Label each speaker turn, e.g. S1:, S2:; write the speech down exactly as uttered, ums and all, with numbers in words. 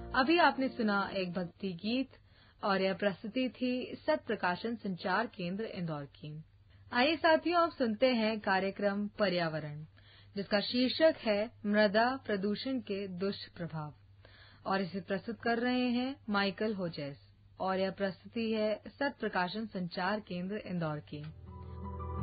S1: अभी आपने सुना एक भक्ति गीत और यह प्रस्तुति थी सत प्रकाशन संचार केंद्र इंदौर की। आइए साथियों, अब सुनते हैं कार्यक्रम पर्यावरण, जिसका शीर्षक है मृदा प्रदूषण के दुष्प्रभाव, और इसे प्रस्तुत कर रहे हैं माइकल होजेस, और यह प्रस्तुति है सत प्रकाशन संचार केंद्र इंदौर की।